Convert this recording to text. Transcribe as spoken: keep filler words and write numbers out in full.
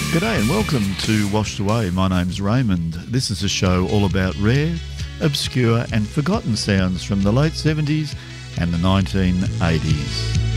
G'day and welcome to Washed Away. My name's Raymond. This is a show all about rare, obscure and forgotten sounds from the late seventies and the nineteen eighties.